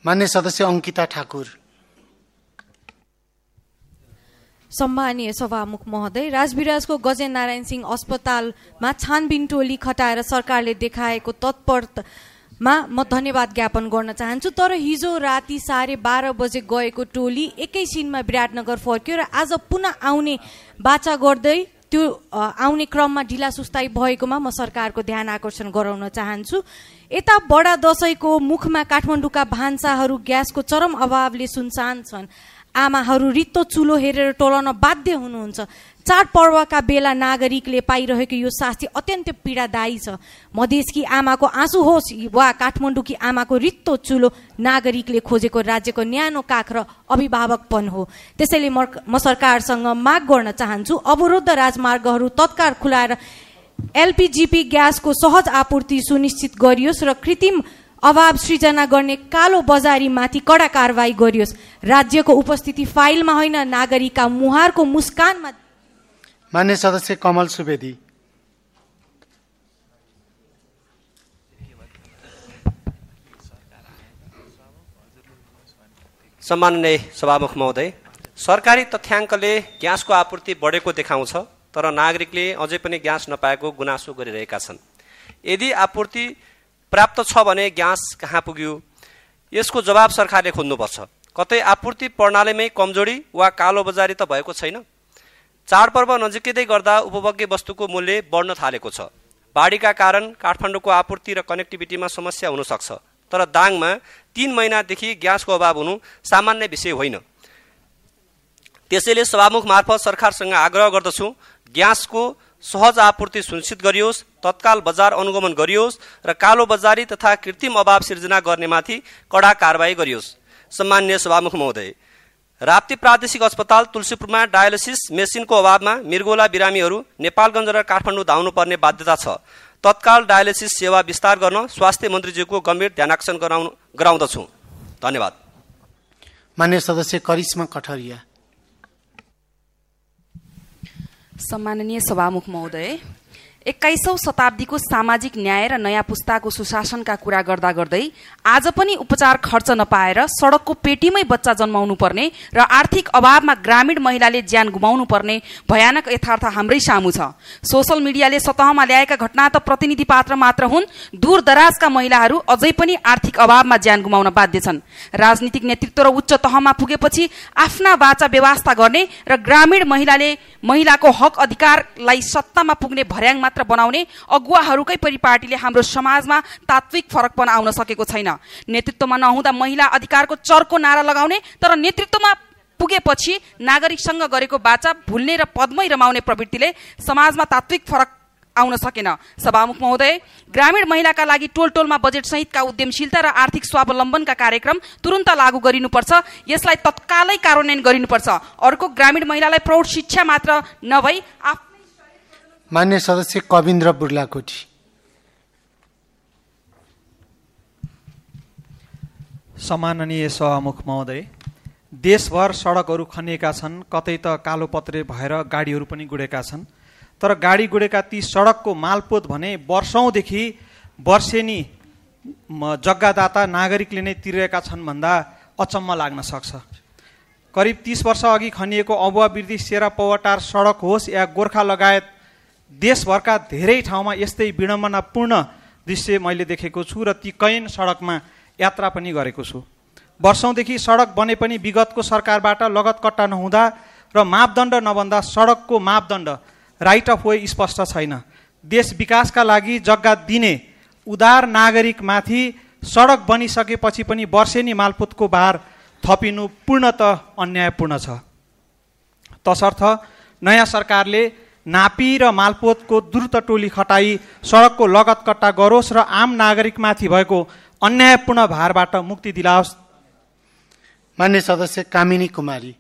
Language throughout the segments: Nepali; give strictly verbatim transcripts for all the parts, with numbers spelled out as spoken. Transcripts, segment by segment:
मान्य सदस्य अङ्किता ठाकुर। सम्मानीय सभामुख महोदय, राजविराजको गजेन्द्र नारायण सिंह अस्पतालमा छानबिन टोली खटाएर सरकारले देखाएको तत्परतामा म धन्यवाद ज्ञापन गर्न चाहन्छु। तर हिजो राति साढे बाह्र बजे गएको टोली एकैछिनमा विराटनगर फर्क्यो र आज पुनः आउने बाचा गर्दै त्यो आउने क्रममा ढिला सुस्ताई भएकोमा म सरकारको ध्यान आकर्षण गराउन चाहन्छु। यता बडा दशैंको मुखमा काठमाडौँका भान्साहरू ग्यासको चरम अभावले सुनसान छन्। आमाहरू रित्तो चुलो हेरेर टोलाउन बाध्य हुनुहुन्छ। चाडपर्वका बेला नागरिकले पाइरहेको यो शास्ति अत्यन्त पीडादायी छ। मधेसकी आमाको आँसु होस् वा काठमाडौँकी आमाको रित्तो चुलो, नागरिकले खोजेको राज्यको न्यानो काख र अभिभावकपन हो। त्यसैले म सरकारसँग माग गर्न चाहन्छु, अवरुद्ध राजमार्गहरू तत्काल खुलाएर एलपीजीपी ग्यासको सहज आपूर्ति सुनिश्चित गरियोस् र कृत्रिम अभाव सृजना गर्ने कालो बजारीमाथि कडा कारवाही गरियोस्। राज्यको उपस्थिति फाइलमा होइन, नागरिकका मुहारको मुस्कानमा। मान्य सदस्य कमल सुवेदी। सम्माननीय सभामुख महोदय, सरकारी तथ्याङ्कले ग्यासको आपूर्ति बढेको देखाउँछ, तर नागरिकले अझै पनि ग्यास नपाएको गुनासो गरिरहेका छन्। यदि आपूर्ति प्राप्त छ भने ग्यास कहाँ पुग्यो, यसको जवाब सरकारले खोज्नुपर्छ। कतै आपूर्ति प्रणालीमै कमजोरी वा कालो बजारी त भएको छैन। चाडपर्व नजिकै गर्दा उपभोग्य वस्तुको मूल्य बढ्न थालेको छ। बाढीका कारण काठमाडौँको आपूर्ति र कनेक्टिभिटीमा समस्या हुन सक्छ, तर दाङमा तीन महिनादेखि ग्यासको अभाव हुनु सामान्य विषय होइन। त्यसैले सभामुख मार्फत सरकारसँग आग्रह गर्दछु, ग्यासको सहज आपूर्ति सुनिश्चित गरियोस्, तत्काल बजार अनुगमन गरियोस् र कालो बजारी तथा कृत्रिम अभाव सिर्जना गर्नेमाथि कडा कारवाही गरियोस्। सम्माननीय सभामुख महोदय, राप्ती प्रादेशिक अस्पताल तुलसीपुरमा डायलिसिस मेसिनको अभावमा मृगौला बिरामीहरू नेपालगञ्ज र काठमाडौँ धाउनुपर्ने बाध्यता छ। तत्काल डायलिसिस सेवा विस्तार गर्न स्वास्थ्य मन्त्रीज्यूको गम्भीर ध्यानाकर्षण गराउनु गराउँदछु। धन्यवाद। मान्य सदस्य करिश्मा कठरिया। सम्माननीय सभामुख महोदय, एक्काइसौं शताब्दीको सामाजिक न्याय र नयाँ पुस्ताको सुशासनका कुरा गर्दा गर्दै आज पनि उपचार खर्च नपाएर सडकको पेटीमै बच्चा जन्माउनु पर्ने र आर्थिक अभावमा ग्रामीण महिलाले ज्यान गुमाउनु पर्ने भयानक यथार्थ हाम्रै सामु छ। सोशल मिडियाले सतहमा ल्याएका घटना त प्रतिनिधि पात्र मात्र हुन्, दूर दराजका महिलाहरू अझै पनि आर्थिक अभावमा ज्यान गुमाउन बाध्य छन्। राजनीतिक नेतृत्व र उच्च तहमा पुगेपछि आफ्ना वाचा व्यवस्था गर्ने र ग्रामीण महिलाले महिलाको हक अधिकारलाई सत्तामा पुग्ने भर्याङ मात्र बनाउने अगुवाहरूकै परिपाटीले हाम्रो समाजमा तात्विक फरकपन आउन सकेको छैन। नेतृत्वमा नहुँदा महिला अधिकारको चर्को नारा लगाउने, तर नेतृत्वमा पुगेपछि नागरिकसँग गरेको बाचा भुल्ने र पदमै रमाउने प्रवृत्तिले समाजमा तात्विक फरक आउन सकेन। सभामुख महोदय, ग्रामीण महिलाका लागि टोल टोलमा बजेट सहितका उद्यमशीलता र आर्थिक स्वावलम्बनका कार्यक्रम तुरुन्त लागू गरिनुपर्छ। यसलाई तत्कालै कार्यान्वयन गरिनुपर्छ। अर्को, ग्रामीण महिलालाई प्रौढ शिक्षा मात्र नभई मान्य सदस्य कविन्द्र बुर्लाकोटी। सम्माननीय सभामुख महोदय, देशभर सडकहरू खनिएका छन्, कतै त कालोपत्रे भएर गाडीहरू पनि गुडेका छन्। तर गाडी गुडेका ती सडकको मालपोत भने वर्षौंदेखि वर्षेनी जग्गादाता नागरिकले नै तिरेका छन् भन्दा अचम्म लाग्न सक्छ। करिब तीस वर्ष अघि खनिएको अबुवा वृद्धि सेरा पौवाटार सडक होस् या गोर्खा लगायत देशभरका धेरै ठाउँमा यस्तै विडम्बनापूर्ण दृश्य मैले देखेको छु र ती कैयन सडकमा यात्रा पनि गरेको छु। वर्षौंदेखि सडक बने पनि विगतको सरकारबाट लगत कट्टा नहुँदा र मापदण्ड नबन्दा सडकको मापदण्ड राइट अफ वे स्पष्ट छैन। देश विकासका लागि जग्गा दिने उदार नागरिकमाथि सडक बनिसकेपछि पनि वर्षेनी मालपोतको भार थपिनु पूर्णतः अन्यायपूर्ण छ। तसर्थ नयाँ सरकारले नापी र मालपोतको द्रुत टोली खटाई सडकको लगत कट्टा गरोस् र आम नागरिकमाथि भएको अन्यायपूर्ण भारबाट मुक्ति दिलाओस्। मान्य सदस्य कामिनी कुमारी।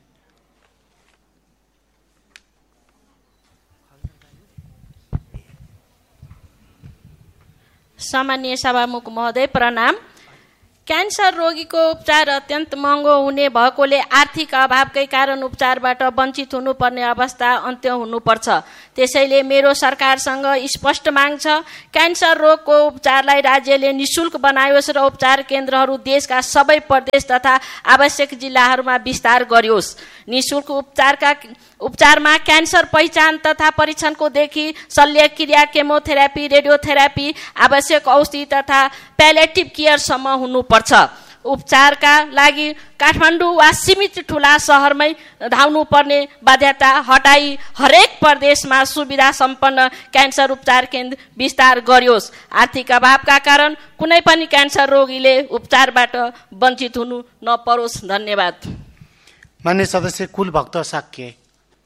सामान्य सभामुख महोदय प्रणाम। क्यान्सर रोगीको उपचार अत्यन्त महँगो हुने भएकोले आर्थिक अभावकै कारण उपचारबाट वञ्चित हुनुपर्ने अवस्था अन्त्य हुनुपर्छ। त्यसैले मेरो सरकारसँग स्पष्ट माग छ, क्यान्सर रोगको उपचारलाई राज्यले निशुल्क बनायोस् र उपचार केन्द्रहरू देशका सबै प्रदेश तथा आवश्यक जिल्लाहरूमा विस्तार गरियोस्। निशुल्क उपचारका उपचारमा क्यान्सर पहिचान तथा परीक्षणकोदेखि शल्यक्रिया, केमोथेरापी, रेडियोथेरापी, आवश्यक औषधि तथा प्यालेटिभ केयरसम्म हुनुपर्छ। उपचारका लागि काठमाडौँ वा सीमित ठुला सहरमै धाउनुपर्ने बाध्यता हटाई हरेक प्रदेशमा सुविधा सम्पन्न क्यान्सर उपचार केन्द्र विस्तार गरियोस्। आर्थिक अभावका कारण कुनै पनि क्यान्सर रोगीले उपचारबाट वञ्चित हुनु नपरोस्। धन्यवाद। मान्य सदस्य कुलभक्त साक्य।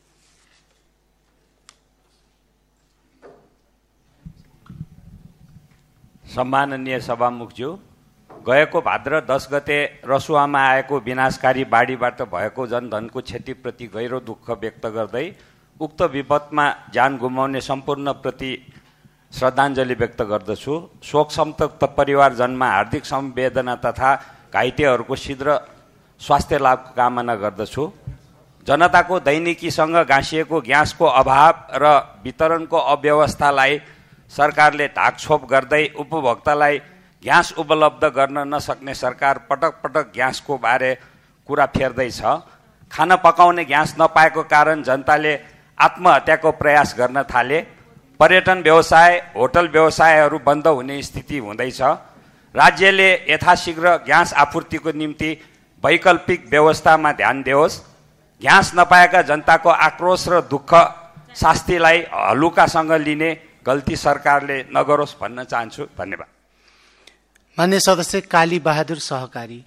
सम्माननीय सभामुखज्यू, गएको भाद्र दस गते रसुवामा आएको विनाशकारी बाढीबाट भएको जनधनको क्षतिप्रति गहिरो दुःख व्यक्त गर्दै उक्त विपदमा ज्यान गुमाउने सम्पूर्णप्रति श्रद्धाञ्जली व्यक्त गर्दछु। शोक सन्तप्त परिवारजनमा हार्दिक संवेदना तथा घाइतेहरूको शीघ्र स्वास्थ्य लाभको कामना गर्दछु। जनताको दैनिकीसँग गाँसिएको ग्यासको अभाव र वितरणको अव्यवस्थालाई सरकारले ढाकछोप गर्दै उपभोक्तालाई ग्यास उपलब्ध गर्न नसक्ने सरकार पटक पटक ग्यासको बारे कुरा फेर्दैछ। खाना पकाउने ग्यास नपाएको कारण जनताले आत्महत्याको प्रयास गर्न थाले। पर्यटन व्यवसाय, होटल व्यवसायहरू बन्द हुने स्थिति हुँदैछ। राज्यले यथाशीघ्र ग्यास आपूर्तिको निम्ति वैकल्पिक व्यवस्थामा ध्यान दियोस्। ग्यास नपाएका जनताको आक्रोश र दुःख शास्तिलाई हलुकासँग लिने गल्ती सरकारले नगरोस् भन्न चाहन्छु। धन्यवाद। मान्य सदस्य काली बहादुर सहकारी।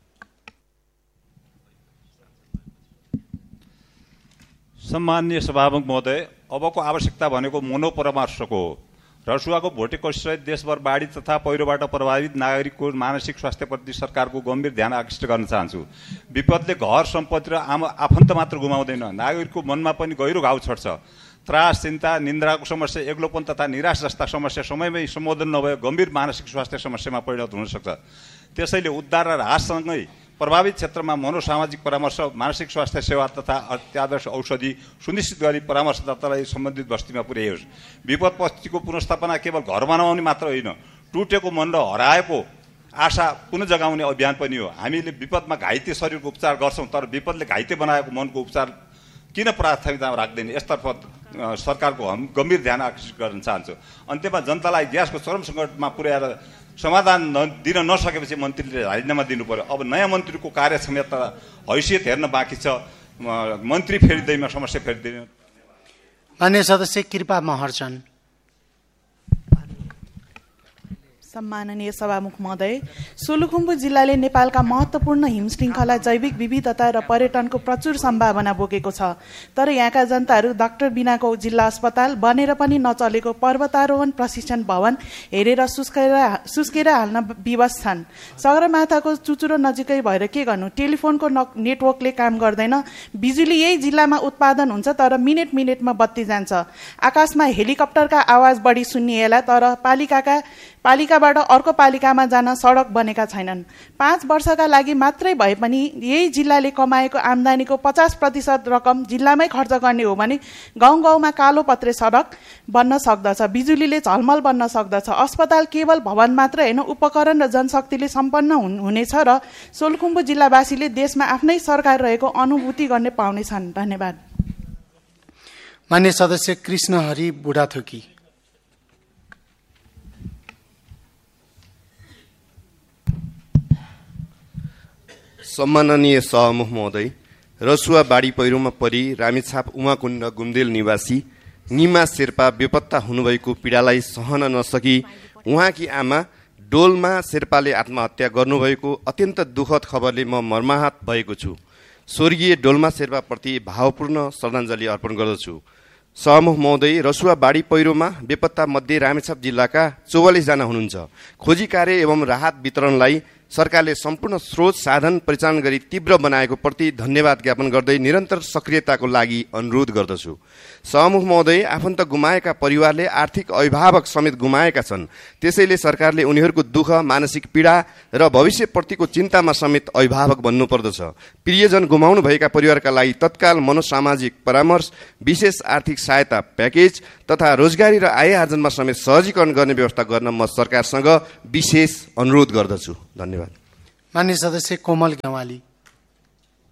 सम्माननीय सभामुख महोदय, अबको आवश्यकता भनेको मनोपरामर्शको हो। रसुवाको भोटेकोसहित देशभर बाढी तथा पहिरोबाट प्रभावित नागरिकको मानसिक स्वास्थ्यप्रति सरकारको गम्भीर ध्यान आकृष्ट गर्न चाहन्छु। विपदले घर सम्पत्ति र आम आफन्त मात्र गुमाउँदैन, नागरिकको मनमा पनि गहिरो घाउ छर्छ। त्रास, चिन्ता, निन्द्राको समस्या, एक्लोपन तथा निराश जस्ता समस्या समयमै सम्बोधन नभए गम्भीर मानसिक स्वास्थ्य समस्यामा परिणत हुन सक्छ। त्यसैले उद्धार र राहतसँगै प्रभावित क्षेत्रमा मनोसामाजिक परामर्श, मानसिक स्वास्थ्य सेवा तथा अत्यादर्श औषधि सुनिश्चित गरी परामर्शदातालाई सम्बन्धित बस्तीमा पुर्याइयोस्। विपदपछिको पुनर्स्थापना केवल घर बनाउने मात्र होइन, टुटेको मन र हराएको आशा पुनः जगाउने अभियान पनि हो। हामीले विपदमा घाइते शरीरको उपचार गर्छौँ, तर विपदले घाइते बनाएको मनको उपचार किन प्राथमिकतामा राख्दैन, यसतर्फ सरकारको गम्भीर ध्यान आकर्षित गर्न चाहन्छु। अन्त्यमा जनतालाई ग्यासको चरम सङ्कटमा पुर्याएर समाधान दिन नसकेपछि मन्त्रीले राजीनामा दिनु पर्यो। अब नयाँ मन्त्रीको कार्यक्षमता हैसियत हेर्न बाँकी छ। मन्त्री फेरिँदैमा समस्या फेरिँदैन। मान्य सदस्य कृपा महर्जन। सम्माननीय सभामुख महोदय, सोलुखुम्बु जिल्लाले नेपालका महत्त्वपूर्ण हिमशृङ्खला, जैविक विविधता र पर्यटनको प्रचुर सम्भावना बोकेको छ। तर यहाँका जनताहरू डाक्टर बिनाको जिल्ला अस्पताल, बनेर पनि नचलेको पर्वतारोहण प्रशिक्षण भवन हेरेर सुस्केर सुस्केर हाल्न विवश छन्। सगरमाथाको चुचुरो नजिकै भएर के गर्नु? टेलिफोनको नेटवर्कले काम गर्दैन। बिजुली यही जिल्लामा उत्पादन हुन्छ, तर मिनेट मिनेटमा बत्ती जान्छ। आकाशमा हेलिकप्टरका आवाज बढी सुन्निएला, तर पालिकाका पालिकाबाट अर्को पालिकामा जान सडक बनेका छैनन्। पाँच वर्षका लागि मात्रै भए पनि यही जिल्लाले कमाएको आम्दानीको पचास प्रतिशत रकम जिल्लामै खर्च गर्ने हो भने गाउँ गाउँमा कालो पत्रे सडक बन्न सक्दछ, बिजुलीले झलमल बन्न सक्दछ। अस्पताल केवल भवन मात्र होइन, उपकरण र जनशक्तिले सम्पन्न हुनेछ र सोलुखुम्बु जिल्लावासीले देशमा आफ्नै सरकार रहेको अनुभूति गर्ने पाउनेछन्। धन्यवाद। मान्य सदस्य कृष्णहरि बुढाथोकी। सम्माननीय सहमुख महोदय, रसुवा बाढी पहिरोमा परि रामेछाप उमाकुण्ड गुम्देल निवासी निमा शेर्पा बेपत्ता हुनुभएको पीडालाई सहन नसकी उहाँकी आमा डोल्मा शेर्पाले आत्महत्या गर्नुभएको अत्यन्त दुःखद खबरले म मर्माहत भएको छु। स्वर्गीय डोल्मा शेर्पाप्रति भावपूर्ण श्रद्धाञ्जली अर्पण गर्दछु। सहमुख महोदय, रसुवा बाढी पहिरोमा बेपत्ता मध्ये रामेछाप जिल्लाका चौवालिस जना हुनुहुन्छ। खोजी कार्य एवं राहत वितरणलाई सरकारले सम्पूर्ण स्रोत साधन परिचालन गरी तीव्र बनाएको प्रति धन्यवाद ज्ञापन गर्दै निरन्तर सक्रियताको लागि अनुरोध गर्दछु। सभामुख महोदय, आफन्त गुमाएका परिवारले आर्थिक अभिभावक समेत गुमाएका छन्। त्यसैले सरकारले उनीहरूको दुःख, मानसिक पीडा र भविष्यप्रतिको चिन्तामा समेत अभिभावक बन्नुपर्दछ। प्रियजन गुमाउनु भएका परिवारका लागि तत्काल मनोसामाजिक परामर्श, विशेष आर्थिक सहायता प्याकेज तथा रोजगारी र आय आर्जनमा समेत सहजीकरण गर्ने व्यवस्था गर्न म सरकारसँग विशेष अनुरोध गर्दछु। धन्यवाद। माननीय सदस्य कोमल गेवाली।